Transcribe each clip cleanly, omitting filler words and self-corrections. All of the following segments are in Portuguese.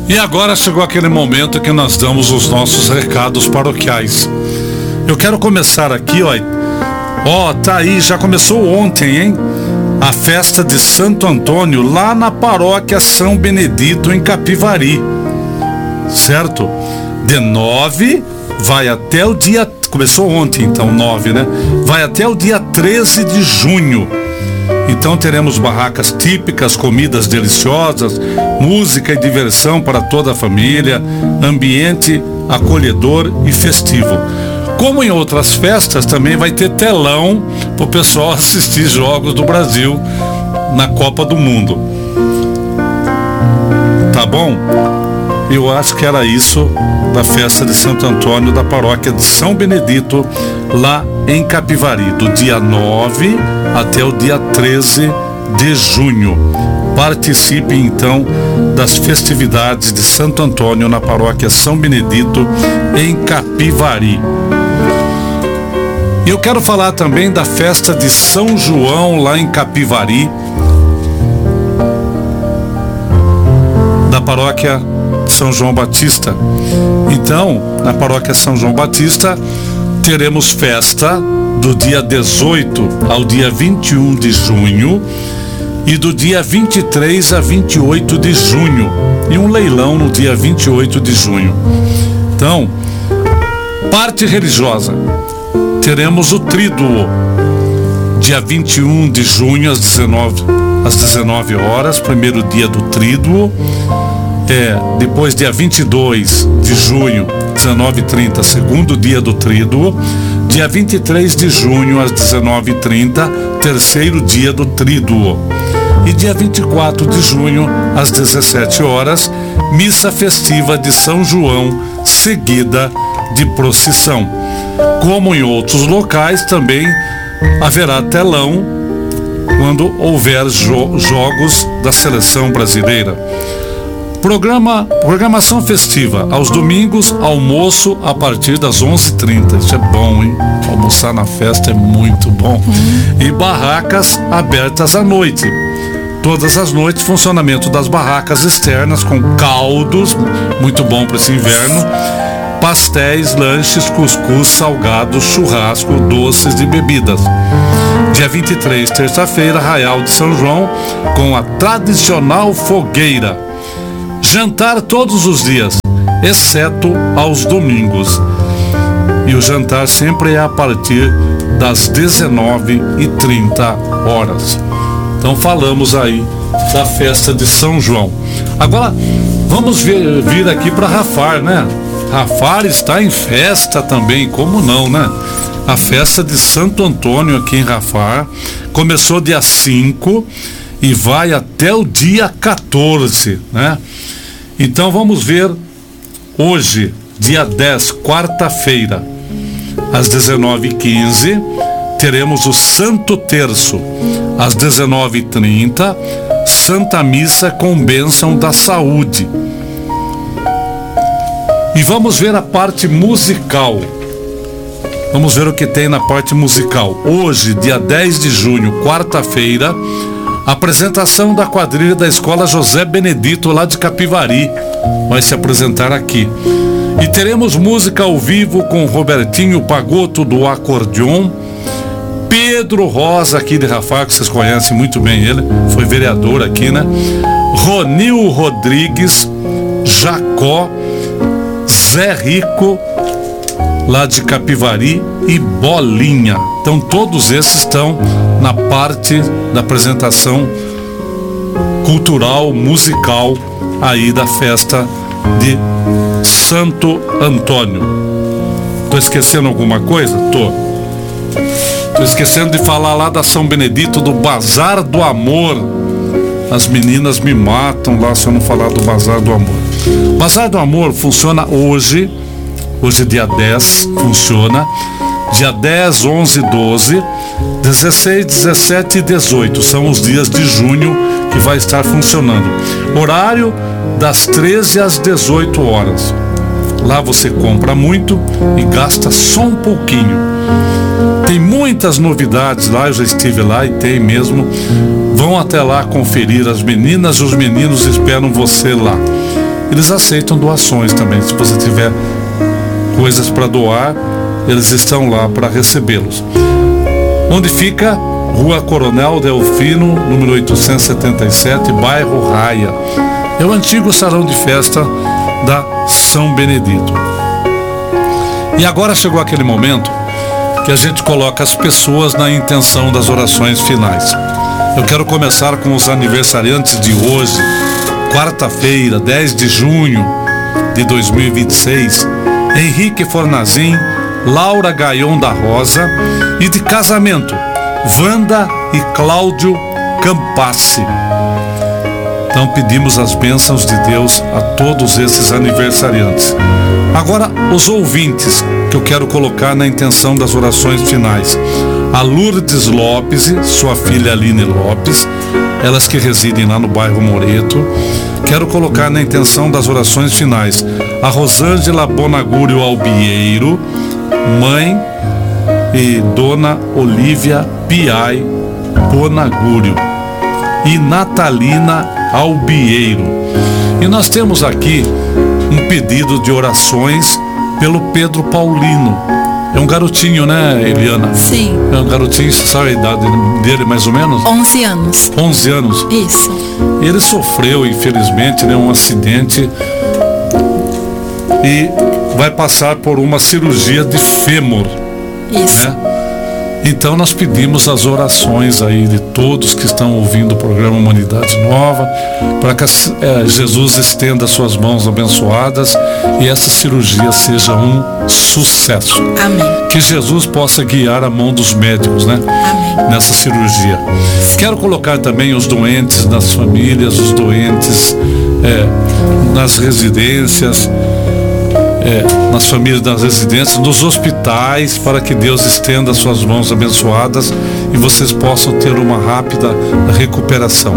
E agora chegou aquele momento que nós damos os nossos recados paroquiais. Eu quero começar aqui, tá aí, já começou ontem, hein? A festa de Santo Antônio lá na paróquia São Benedito em Capivari, certo? De 9 vai até o dia, começou ontem então, 9, né? Vai até o dia 13 de junho. Então teremos barracas típicas, comidas deliciosas, música e diversão para toda a família, ambiente acolhedor e festivo. Como em outras festas, também vai ter telão para o pessoal assistir jogos do Brasil na Copa do Mundo. Tá bom? Eu acho que era isso da festa de Santo Antônio da paróquia de São Benedito, lá em Capivari, do dia 9 até o dia 13 de junho. Participe então das festividades de Santo Antônio na paróquia São Benedito, em Capivari. Eu quero falar também da festa de São João lá em Capivari, da paróquia São João Batista. Então, na paróquia São João Batista, teremos festa do dia 18 ao dia 21 de junho e do dia 23 a 28 de junho e um leilão no dia 28 de junho. Então, parte religiosa, teremos o Tríduo, dia 21 de junho às 19 horas, primeiro dia do Tríduo. Depois dia 22 de junho, 19h30, segundo dia do Tríduo. Dia 23 de junho às 19h30, terceiro dia do Tríduo. E dia 24 de junho às 17 horas, missa festiva de São João, seguida de procissão. Como em outros locais, também haverá telão quando houver jogos da seleção brasileira. Programação festiva, aos domingos, almoço a partir das 11h30. Isso é bom, hein? Almoçar na festa é muito bom. E barracas abertas à noite. Todas as noites, funcionamento das barracas externas com caldos, muito bom para esse inverno, pastéis, lanches, cuscuz, salgados, churrasco, doces e bebidas. Dia 23, terça-feira, Arraial de São João, com a tradicional fogueira. Jantar todos os dias, exceto aos domingos. E o jantar sempre é a partir das 19h30. Então falamos aí da festa de São João. Agora vamos vir aqui para Rafar, né? Rafar está em festa também, como não, né? A festa de Santo Antônio aqui em Rafar começou dia 5 e vai até o dia 14, né? Então vamos ver hoje, dia 10, quarta-feira, às 19h15, teremos o Santo Terço. Às 19h30, Santa Missa com bênção da saúde. E vamos ver a parte musical. Vamos ver o que tem na parte musical. Hoje, dia 10 de junho, quarta-feira, apresentação da quadrilha da Escola José Benedito, lá de Capivari, vai se apresentar aqui. E teremos música ao vivo com Robertinho Pagotto, do acordeon, Pedro Rosa, aqui de Rafar, que vocês conhecem muito bem ele, foi vereador aqui, né? Ronil Rodrigues, Jacó, Zé Rico, lá de Capivari, e Bolinha. Então todos esses estão na parte da apresentação cultural, musical aí da festa de Santo Antônio. Tô esquecendo alguma coisa? Tô esquecendo de falar lá da São Benedito, do Bazar do Amor. As meninas me matam lá se eu não falar do Bazar do Amor. Bazar do Amor funciona hoje dia 10, funciona. Dia 10, 11, 12, 16, 17 e 18 são os dias de junho que vai estar funcionando. Horário das 13 às 18 horas. Lá você compra muito e gasta só um pouquinho. Tem muitas novidades lá, eu já estive lá e tem mesmo. Vão até lá conferir, as meninas e os meninos esperam você lá. eles aceitam doações também. Se você tiver coisas para doar, eles estão lá para recebê-los. Onde fica? Rua Coronel Delfino, número 877, bairro Raia. É o antigo salão de festa da São Benedito. E agora chegou aquele momento que a gente coloca as pessoas na intenção das orações finais. Eu quero começar com os aniversariantes de hoje, quarta-feira, 10 de junho de 2026. Henrique Fornazin, Laura Gaion da Rosa, e de casamento, Wanda e Cláudio Campassi. Então pedimos as bênçãos de Deus a todos esses aniversariantes. Agora, os ouvintes que eu quero colocar na intenção das orações finais. A Lourdes Lopes, sua filha Aline Lopes, elas que residem lá no bairro Moreto. Quero colocar na intenção das orações finais a Rosângela Bonagúrio Albieiro, mãe, e Dona Olívia Piai Bonagúrio e Natalina Albieiro. E nós temos aqui um pedido de orações pelo Pedro Paulino. É um garotinho, né, Eliana? Sim. É um garotinho, você sabe a idade dele mais ou menos? 11 anos. 11 anos? Isso. Ele sofreu, infelizmente, né, um acidente e vai passar por uma cirurgia de fêmur. Isso. Né? Então nós pedimos as orações aí de todos que estão ouvindo o programa Humanidade Nova, para que Jesus estenda suas mãos abençoadas e essa cirurgia seja um sucesso. Amém. Que Jesus possa guiar a mão dos médicos, né? Amém. Nessa cirurgia. Quero colocar também os doentes nas famílias, os doentes nas residências, nas famílias das residências, nos hospitais, para que Deus estenda suas mãos abençoadas e vocês possam ter uma rápida recuperação.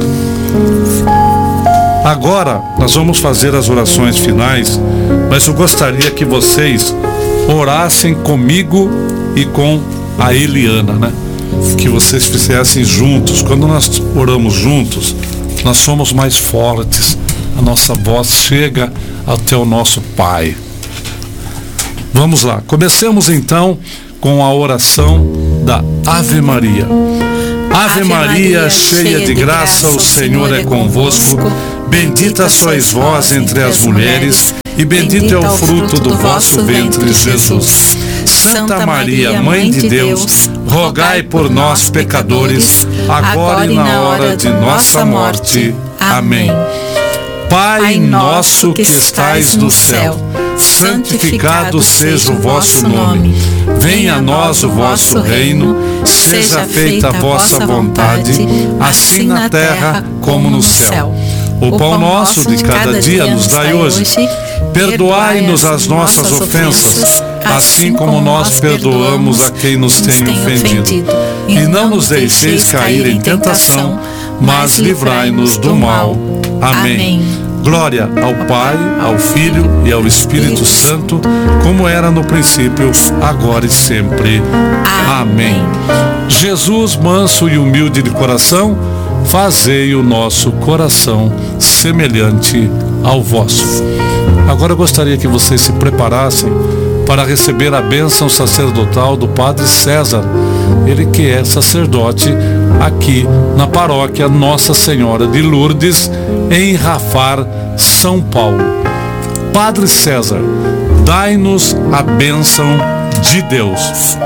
Agora nós vamos fazer as orações finais, mas eu gostaria que vocês orassem comigo e com a Eliana, né? Que vocês fizessem juntos. Quando nós oramos juntos, nós somos mais fortes, a nossa voz chega até o nosso Pai. Vamos lá, comecemos então com a oração da Ave Maria. Ave Maria, cheia de graça, o Senhor é convosco. Bendita sois vós entre as mulheres, e bendito é o fruto do vosso ventre, Jesus. Santa Maria, Mãe de Deus, rogai por nós, pecadores, agora e na hora de nossa morte. Amém. Pai nosso que estais no céu, santificado seja o vosso nome. Venha a nós o vosso reino, seja feita a vossa vontade, assim na terra como no céu. O pão nosso de cada dia nos dai hoje. Perdoai-nos as nossas ofensas, assim como nós perdoamos a quem nos tem ofendido. E não nos deixeis cair em tentação, mas livrai-nos do mal. Amém. Glória ao Pai, ao Filho e ao Espírito Santo, como era no princípio, agora e sempre. Amém. Jesus, manso e humilde de coração, fazei o nosso coração semelhante ao vosso. Agora eu gostaria que vocês se preparassem para receber a bênção sacerdotal do Padre César, ele que é sacerdote aqui na paróquia Nossa Senhora de Lourdes, em Rafar, São Paulo. Padre César, dai-nos a bênção de Deus.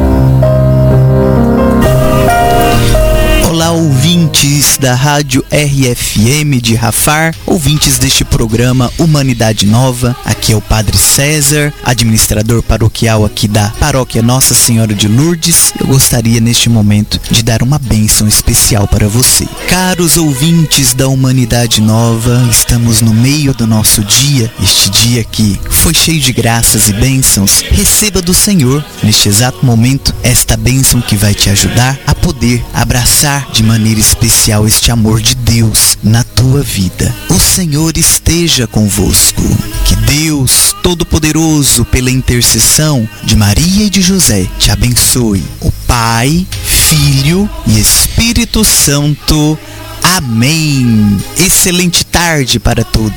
Olá, ouvintes da Rádio RFM de Rafar, ouvintes deste programa Humanidade Nova. Aqui é o Padre César, administrador paroquial aqui da Paróquia Nossa Senhora de Lourdes. Eu gostaria neste momento de dar uma bênção especial para você. Caros ouvintes da Humanidade Nova, estamos no meio do nosso dia, este dia que foi cheio de graças e bênçãos. Receba do Senhor, neste exato momento, esta bênção que vai te ajudar a poder abraçar de maneira especial este amor de Deus na tua vida. O Senhor esteja convosco. Que Deus Todo-Poderoso, pela intercessão de Maria e de José, te abençoe. O Pai, Filho e Espírito Santo. Amém. Excelente tarde para todos.